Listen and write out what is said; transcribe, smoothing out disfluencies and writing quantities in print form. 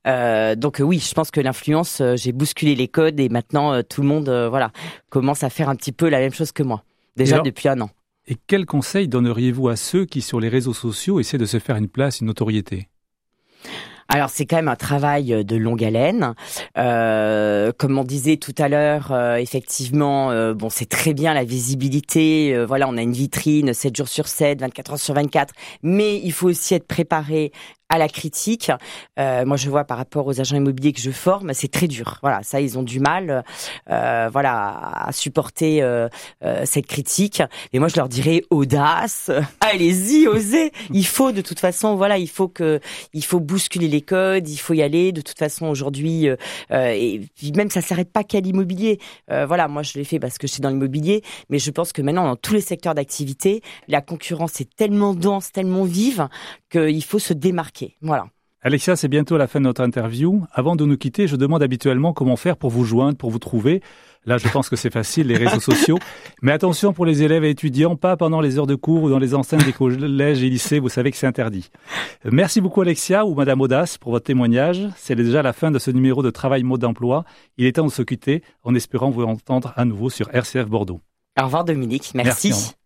Donc oui, je pense que l'influence, j'ai bousculé les codes et maintenant tout le monde commence à faire un petit peu la même chose que moi. Déjà depuis un an. Et quels conseils donneriez-vous à ceux qui, sur les réseaux sociaux, essaient de se faire une place, une notoriété ? Alors c'est quand même un travail de longue haleine. Comme on disait tout à l'heure, effectivement, c'est très bien la visibilité. On a une vitrine 7 jours sur 7, 24 heures sur 24. Mais il faut aussi être préparé à la critique. Moi, je vois par rapport aux agents immobiliers que je forme, c'est très dur. Voilà, ça, ils ont du mal, à supporter cette critique. Et moi, je leur dirais audace, allez-y, osez. Il faut de toute façon, il faut bousculer les codes, il faut y aller. De toute façon, aujourd'hui, et puis même ça s'arrête pas qu'à l'immobilier. Moi, je l'ai fait parce que je suis dans l'immobilier, mais je pense que maintenant, dans tous les secteurs d'activité, la concurrence est tellement dense, tellement vive qu'il faut se démarquer. Voilà. Alexia, c'est bientôt la fin de notre interview. Avant de nous quitter, je demande habituellement comment faire pour vous joindre, pour vous trouver. Là, je pense que c'est facile, les réseaux sociaux. Mais attention pour les élèves et étudiants, pas pendant les heures de cours ou dans les enceintes des collèges et lycées, vous savez que c'est interdit. Merci beaucoup Alexia ou Madame Audace pour votre témoignage. C'est déjà la fin de ce numéro de Travail Mode d'Emploi. Il est temps de se quitter en espérant vous entendre à nouveau sur RCF Bordeaux. Au revoir Dominique, merci.